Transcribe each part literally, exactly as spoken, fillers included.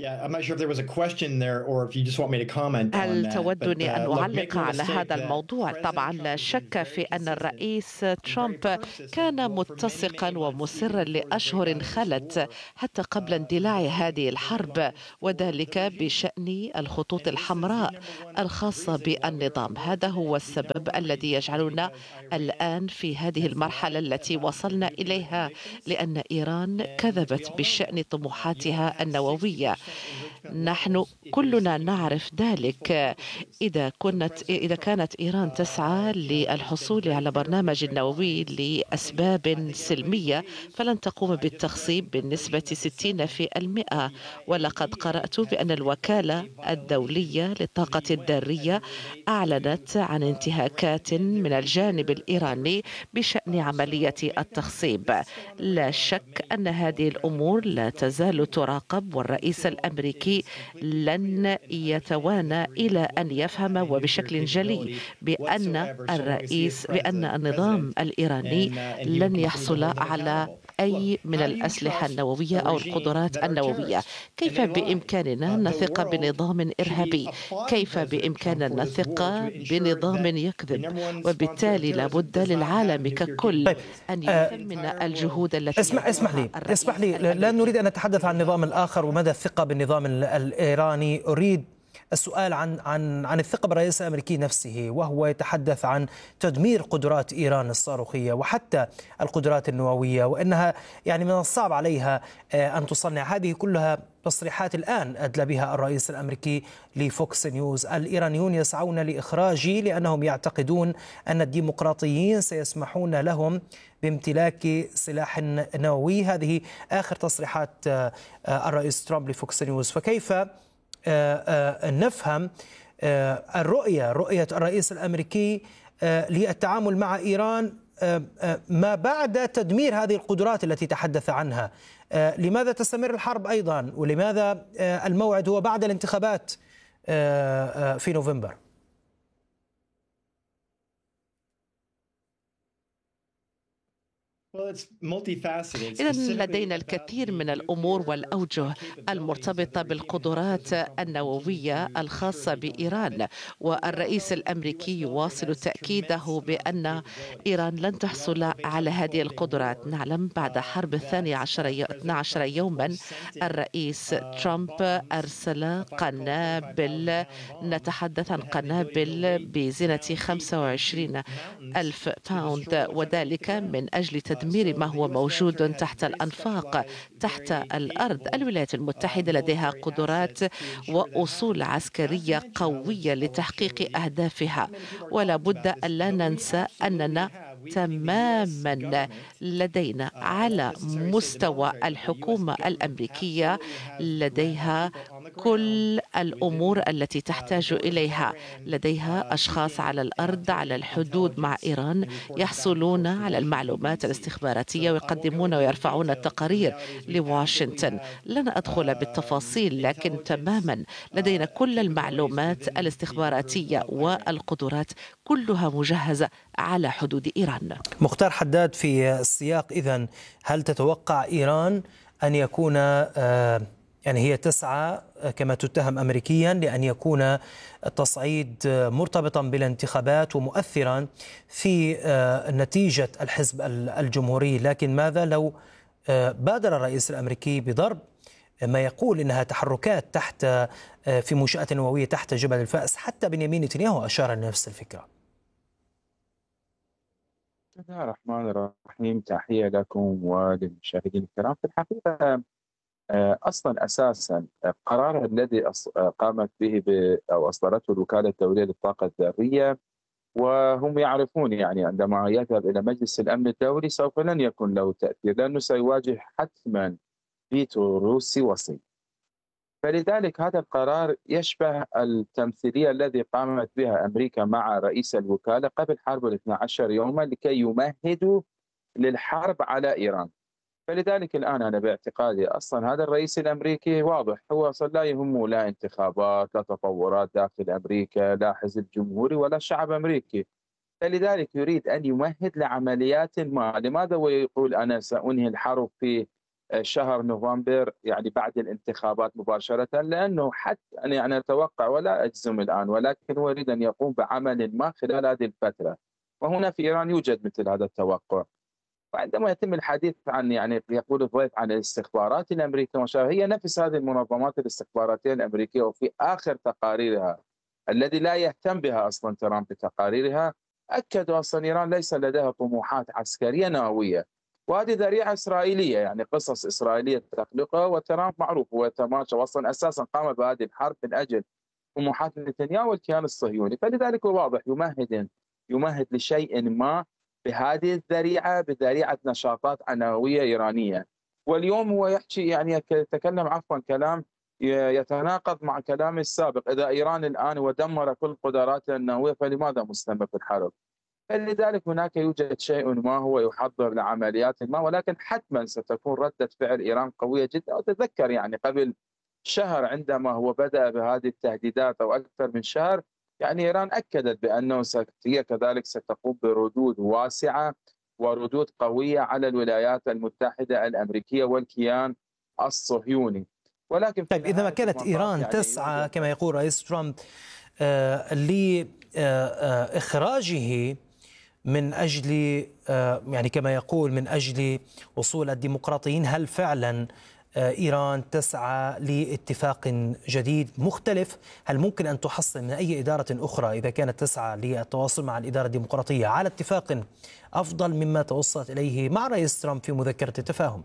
هل تودني أن أعلق على هذا الموضوع؟ طبعا لا شك في أن الرئيس ترامب كان متسقا ومصرا لأشهر خلت حتى قبل اندلاع هذه الحرب، وذلك بشأن الخطوط الحمراء الخاصة بالنظام. هذا هو السبب الذي يجعلنا الآن في هذه المرحلة التي وصلنا إليها، لأن إيران كذبت بشأن طموحاتها النووية. نحن كلنا نعرف ذلك. إذا كانت إذا كانت إيران تسعى للحصول على برنامج نووي لأسباب سلمية فلن تقوم بالتخصيب بنسبة ستين بالمئة. ولقد قرأت بأن الوكالة الدولية للطاقة الذرية أعلنت عن انتهاكات من الجانب الإيراني بشأن عملية التخصيب. لا شك أن هذه الأمور لا تزال تراقب، والرئيس الأمريكي لن يتوانى إلى أن يفهم وبشكل جلي بأن الرئيس بأن النظام الإيراني لن يحصل على أي من الأسلحة النووية أو القدرات النووية. كيف بإمكاننا نثق بنظام إرهابي؟ كيف بإمكاننا نثق بنظام يكذب؟ وبالتالي لابد للعالم ككل أن يثمن الجهود التي اسمح اسمح لي اسمح لي لا نريد أن نتحدث عن النظام الآخر ومدى الثقة بالنظام الإيراني. أريد السؤال عن عن عن الثقة بالرئيس الأمريكي نفسه، وهو يتحدث عن تدمير قدرات إيران الصاروخية وحتى القدرات النووية، وأنها يعني من الصعب عليها أن تصنع. هذه كلها تصريحات الآن أدلى بها الرئيس الأمريكي لفوكس نيوز. الإيرانيون يسعون لإخراجي لأنهم يعتقدون أن الديمقراطيين سيسمحون لهم بامتلاك سلاح نووي. هذه آخر تصريحات الرئيس ترامب لفوكس نيوز. فكيف نفهم الرؤية رؤية الرئيس الأمريكي للتعامل مع إيران ما بعد تدمير هذه القدرات التي تحدث عنها؟ لماذا تستمر الحرب أيضا؟ ولماذا الموعد هو بعد الانتخابات في نوفمبر؟ إذا لدينا الكثير من الأمور والأوجه المرتبطة بالقدرات النووية الخاصة بإيران، والرئيس الأمريكي يواصل تأكيده بأن إيران لن تحصل على هذه القدرات. نعلم بعد حرب الثاني عشر اثنا عشر يوما الرئيس ترامب أرسل قنابل، نتحدث عن قنابل بزنة خمسة وعشرين ألف باوند، وذلك من أجل تدمير ما هو موجود تحت الأنفاق تحت الأرض. الولايات المتحدة لديها قدرات وأصول عسكرية قوية لتحقيق أهدافها، ولا بد أن لا ننسى أننا تماما لدينا على مستوى الحكومة الأمريكية لديها كل الأمور التي تحتاج إليها. لديها أشخاص على الأرض على الحدود مع إيران يحصلون على المعلومات الاستخباراتية ويقدمون ويرفعون التقارير لواشنطن. لن أدخل بالتفاصيل، لكن تماما لدينا كل المعلومات الاستخباراتية والقدرات كلها مجهزة على حدود إيران. مختار حداد، في السياق إذن هل تتوقع إيران أن يكون آه يعني هي تسعى كما تتهم أمريكيا لأن يكون التصعيد مرتبطا بالانتخابات ومؤثرا في نتيجة الحزب الجمهوري، لكن ماذا لو بادر الرئيس الأمريكي بضرب ما يقول إنها تحركات تحت في منشآت نووية تحت جبل الفأس؟ حتى بنيامين نتنياهو أشار لنفس الفكرة. بسم الله الرحمن الرحيم، تحية لكم وللمشاهدين الكرام. في الحقيقة أصلا أساسا القرار الذي قامت به أو أصدرته الوكالة الدولية للطاقة الذرية، وهم يعرفون يعني عندما يذهب إلى مجلس الأمن الدولي سوف لن يكون له تأثير، لأنه سيواجه حتما فيتو روسي وصي. فلذلك هذا القرار يشبه التمثيلية الذي قامت بها أمريكا مع رئيس الوكالة قبل حرب الاثنى عشر يوما لكي يمهدوا للحرب على إيران. فلذلك الآن أنا باعتقادي أصلا هذا الرئيس الأمريكي واضح، هو أصلا لا يهمه لا انتخابات لا تطورات داخل أمريكا لا حزب جمهوري ولا شعب أمريكي، فلذلك يريد أن يمهد لعمليات ما. لماذا ويقول أنا سأنهي الحرب في شهر نوفمبر يعني بعد الانتخابات مباشرة، لأنه حتى أنا يعني أتوقع ولا أجزم الآن، ولكن هو يريد أن يقوم بعمل ما خلال هذه الفترة، وهنا في إيران يوجد مثل هذا التوقع. وعندما يتم الحديث عن يعني يقول الضيف عن الاستخبارات الأمريكية وشابه، هي نفس هذه المنظمات الاستخباراتية الأمريكية وفي آخر تقاريرها الذي لا يهتم بها أصلا ترامب بتقاريرها، أكدوا أصلا إيران ليس لديها طموحات عسكرية نووية، وهذه ذريعة إسرائيلية، يعني قصص إسرائيلية تخلقها، وترامب معروف هو تماشى وأصلا أساسا قام بهذه الحرب من أجل طموحات نتنياهو والكيان الصهيوني، فلذلك هو واضح يمهد يمهد لشيء ما بهذه الذريعة، بذريعة نشاطات نووية إيرانية. واليوم هو يحكي يعني يتكلم عفوا كلام يتناقض مع كلامه السابق، إذا إيران الآن ودمر كل قدراتها النووية فلماذا مستمر في الحرب؟ فلذلك هناك يوجد شيء ما هو يحضر لعمليات ما، ولكن حتما ستكون ردة فعل إيران قوية جدا. أتذكر يعني قبل شهر عندما هو بدأ بهذه التهديدات أو أكثر من شهر، يعني إيران أكدت بأنه هي كذلك ستقوم بردود واسعة وردود قوية على الولايات المتحدة الأمريكية والكيان الصهيوني. ولكن طيب إذا ما كانت إيران يعني تسعى كما يقول رئيس ترامب آه لإخراجه من أجل آه يعني كما يقول من أجل وصول الديمقراطيين، هل فعلا آه إيران تسعى لاتفاق جديد مختلف؟ هل ممكن أن تحصل من أي إدارة أخرى إذا كانت تسعى للتواصل مع الإدارة الديمقراطية على اتفاق أفضل مما توصلت إليه مع رئيس ترامب في مذكرة التفاهم؟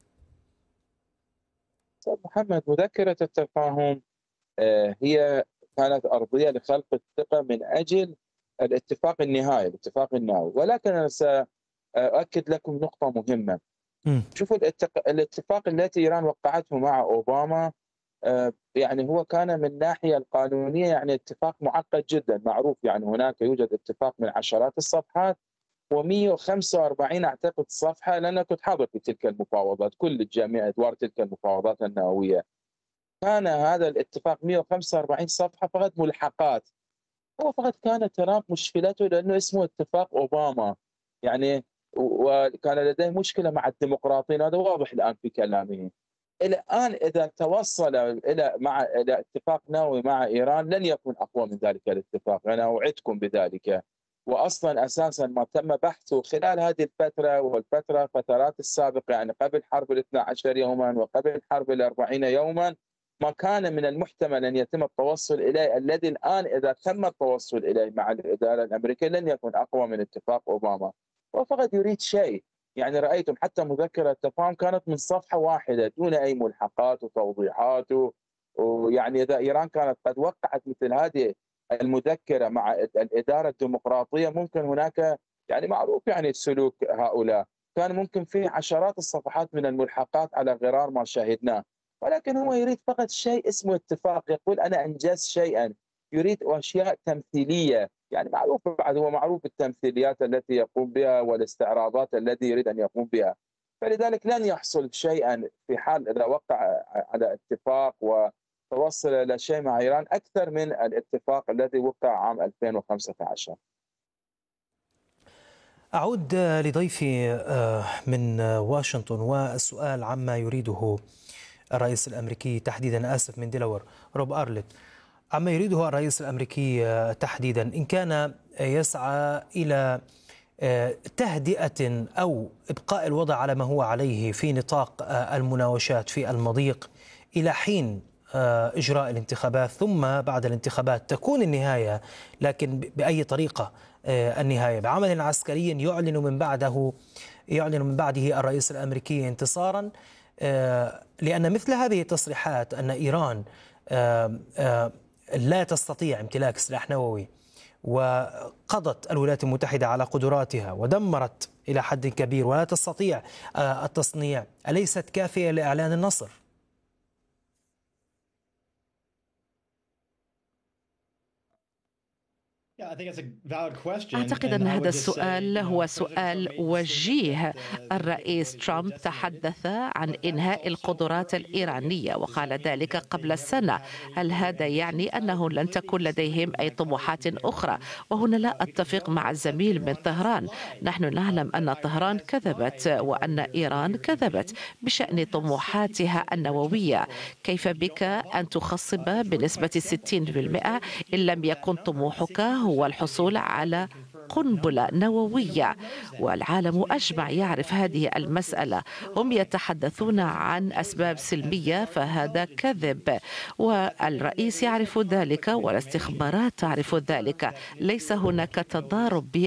محمد، مذكرة التفاهم هي كانت أرضية لخلق الثقة من أجل الاتفاق النهائي، الاتفاق النووي، ولكن أنا سأؤكد لكم نقطة مهمة. م. شوفوا الاتفاق التي إيران وقعته مع أوباما يعني هو كان من الناحية القانونية يعني اتفاق معقد جدا، معروف يعني هناك يوجد اتفاق من عشرات الصفحات ومئة وخمسة وأربعين أعتقد صفحة، لأن كنت حاضر في تلك المفاوضات، كل الجميع أدوار تلك المفاوضات النووية. كان هذا الاتفاق مئة وخمسة وأربعين صفحة فقط ملحقات، هو فقط كان ترامب مشكلته لأنه اسمه اتفاق أوباما يعني، وكان لديه مشكلة مع الديمقراطيين، هذا واضح الآن في كلامه. الآن إذا توصل إلى مع إلى اتفاق نووي مع إيران لن يكون أقوى من ذلك الاتفاق، أنا أوعدكم بذلك. وأصلا أساسا ما تم بحثه خلال هذه الفترة والفترة فترات السابقة، يعني قبل حرب الاثنى عشر يوما وقبل حرب الأربعين يوما، ما كان من المحتمل أن يتم التوصل إليه الذي الآن إذا تم التوصل إليه مع الإدارة الأمريكية لن يكون أقوى من اتفاق أوباما. وفقط يريد شيء، يعني رأيتم حتى مذكرة التفاهم كانت من صفحة واحدة دون أي ملحقات وتوضيحات، ويعني إذا إيران كانت قد وقعت مثل هذه المذكرة مع الإدارة الديمقراطية ممكن هناك يعني معروف يعني سلوك هؤلاء، كان ممكن فيه عشرات الصفحات من الملحقات على غرار ما شاهدناه، ولكن هو يريد فقط شيء اسمه اتفاق، يقول أنا أنجزت شيئا، يريد أشياء تمثيلية، يعني معروف بعد هو معروف التمثيليات التي يقوم بها والاستعراضات التي يريد أن يقوم بها، فلذلك لن يحصل شيئا في حال إذا وقع على اتفاق وتوصل إلى شيء مع إيران أكثر من الاتفاق الذي وقع عام ألفين وخمسة عشر. أعود لضيفي من واشنطن والسؤال عما يريده الرئيس الأمريكي تحديدا، آسف من ديلاور، روب أرلت، عما يريده الرئيس الأمريكي تحديدا، إن كان يسعى إلى تهدئة أو إبقاء الوضع على ما هو عليه في نطاق المناوشات في المضيق إلى حين إجراء الانتخابات، ثم بعد الانتخابات تكون النهاية، لكن بأي طريقة النهاية؟ بعمل عسكري يعلن من بعده يعلن من بعده الرئيس الأمريكي انتصارا، لأن مثل هذه التصريحات أن إيران لا تستطيع امتلاك سلاح نووي وقضت الولايات المتحدة على قدراتها ودمرت إلى حد كبير ولا تستطيع التصنيع، أليست كافية لإعلان النصر؟ أعتقد أن هذا السؤال هو سؤال وجيه. الرئيس ترامب تحدث عن إنهاء القدرات الإيرانية وقال ذلك قبل سنة. هل هذا يعني أنه لن تكون لديهم أي طموحات أخرى؟ وهنا لا أتفق مع الزميل من طهران. نحن نعلم أن طهران كذبت وأن إيران كذبت بشأن طموحاتها النووية. كيف بك أن تخصب بنسبة ستين بالمئة إن لم يكن طموحك هو الحصول على قنبلة نووية؟ والعالم أجمع يعرف هذه المسألة. هم يتحدثون عن أسباب سلمية، فهذا كذب، والرئيس يعرف ذلك والاستخبارات تعرف ذلك. ليس هناك تضارب